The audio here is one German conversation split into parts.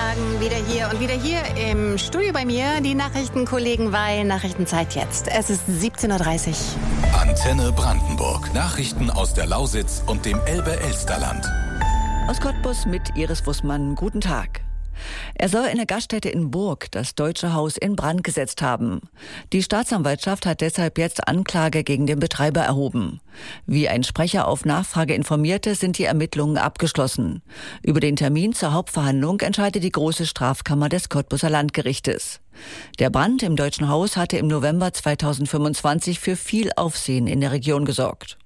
Tagen wieder hier im Studio bei mir die Nachrichtenkollegen bei Nachrichtenzeit jetzt. Es ist 17:30 Uhr. Antenne Brandenburg. Nachrichten aus der Lausitz und dem Elbe-Elsterland. Aus Cottbus mit Iris Wussmann. Guten Tag. Er soll in der Gaststätte in Burg das Deutsche Haus in Brand gesetzt haben. Die Staatsanwaltschaft hat deshalb jetzt Anklage gegen den Betreiber erhoben. Wie ein Sprecher auf Nachfrage informierte, sind die Ermittlungen abgeschlossen. Über den Termin zur Hauptverhandlung entscheidet die Große Strafkammer des Cottbuser Landgerichtes. Der Brand im Deutschen Haus hatte im November 2025 für viel Aufsehen in der Region gesorgt.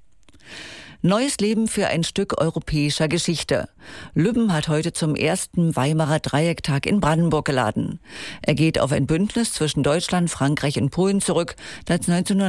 Neues Leben für ein Stück europäischer Geschichte. Lübben hat heute zum ersten Weimarer Dreiecktag in Brandenburg geladen. Er geht auf ein Bündnis zwischen Deutschland, Frankreich und Polen zurück, das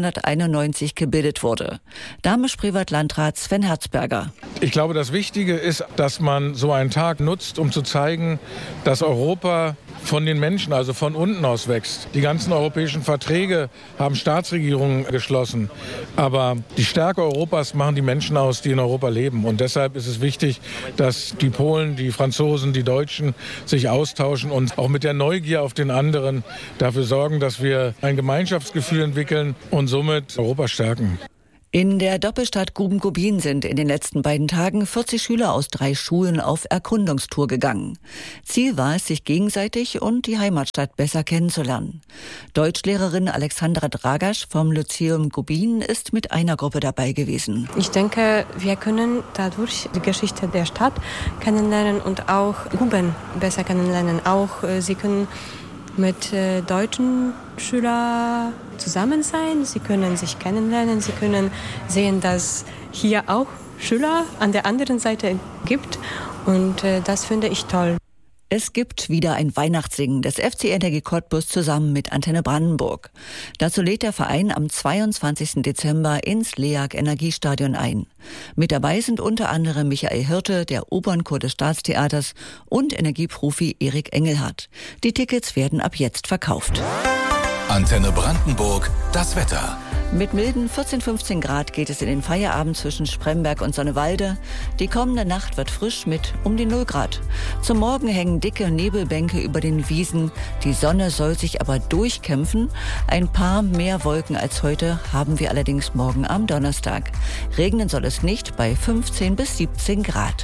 1991 gebildet wurde. Dahmisch-Privatlandrat Sven Herzberger. Ich glaube, das Wichtige ist, dass man so einen Tag nutzt, um zu zeigen, dass Europa von den Menschen, also von unten aus wächst. Die ganzen europäischen Verträge haben Staatsregierungen geschlossen. Aber die Stärke Europas machen die Menschen aus, die in Europa leben. Und deshalb ist es wichtig, dass die Polen, die Franzosen, die Deutschen sich austauschen und auch mit der Neugier auf den anderen dafür sorgen, dass wir ein Gemeinschaftsgefühl entwickeln und somit Europa stärken. In der Doppelstadt Guben-Gubbin sind in den letzten beiden Tagen 40 Schüler aus 3 Schulen auf Erkundungstour gegangen. Ziel war es, sich gegenseitig und die Heimatstadt besser kennenzulernen. Deutschlehrerin Alexandra Dragasch vom Lyzeum Gubbin ist mit einer Gruppe dabei gewesen. Ich denke, wir können dadurch die Geschichte der Stadt kennenlernen und auch Guben besser kennenlernen. Auch sie können mit deutschen Schülern zusammen sein. Sie können sich kennenlernen. Sie können sehen, dass hier auch Schüler an der anderen Seite gibt. Und das finde ich toll. Es gibt wieder ein Weihnachtssingen des FC Energie Cottbus zusammen mit Antenne Brandenburg. Dazu lädt der Verein am 22. Dezember ins LEAG Energiestadion ein. Mit dabei sind unter anderem Michael Hirte, der Opernchor des Staatstheaters und Energieprofi Erik Engelhardt. Die Tickets werden ab jetzt verkauft. Antenne Brandenburg, das Wetter. Mit milden 14-15 Grad geht es in den Feierabend zwischen Spremberg und Sonnewalde. Die kommende Nacht wird frisch mit um die 0 Grad. Zum Morgen hängen dicke Nebelbänke über den Wiesen. Die Sonne soll sich aber durchkämpfen. Ein paar mehr Wolken als heute haben wir allerdings morgen am Donnerstag. Regnen soll es nicht bei 15 bis 17 Grad.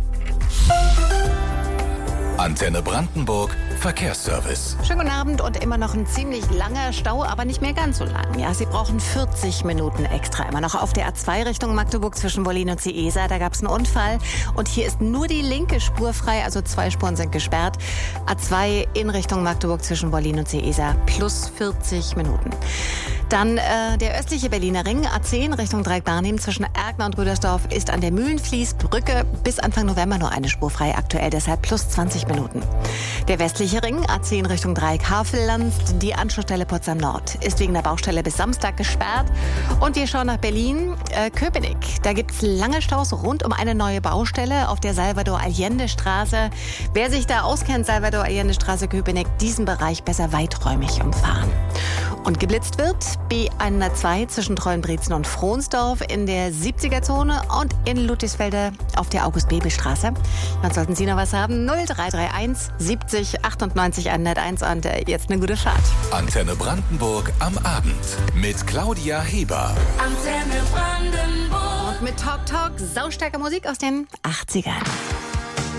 Antenne Brandenburg, Verkehrsservice. Schönen guten Abend und immer noch ein ziemlich langer Stau, aber nicht mehr ganz so lang. Ja, Sie brauchen 40 Minuten extra. Immer noch auf der A2 Richtung Magdeburg zwischen Wollin und Ciesa. Da gab es einen Unfall und hier ist nur die linke Spur frei, also 2 Spuren sind gesperrt. A2 in Richtung Magdeburg zwischen Wollin und Ciesa plus 40 Minuten. Dann der östliche Berliner Ring, A10 Richtung Dreieck-Barnim zwischen Erkner und Rüdersdorf ist an der Mühlenfließbrücke bis Anfang November nur eine Spur frei, aktuell deshalb plus 20 Minuten. Der westliche Ring, A10 Richtung Dreieck-Havelland, die Anschlussstelle Potsdam Nord, ist wegen der Baustelle bis Samstag gesperrt. Und wir schauen nach Berlin, Köpenick. Da gibt es lange Staus rund um eine neue Baustelle auf der Salvador-Allende-Straße. Wer sich da auskennt, Salvador-Allende-Straße, Köpenick, diesen Bereich besser weiträumig umfahren. Und geblitzt wird B102 zwischen Treuenbrietzen und Frohnsdorf in der 70er-Zone und in Ludwigsfelde auf der August-Bebel-Straße. Dann sollten Sie noch was haben. 0331 70 98 101 und jetzt eine gute Fahrt. Antenne Brandenburg am Abend mit Claudia Heber. Antenne Brandenburg. Und mit Talk Talk saustarker Musik aus den 80ern.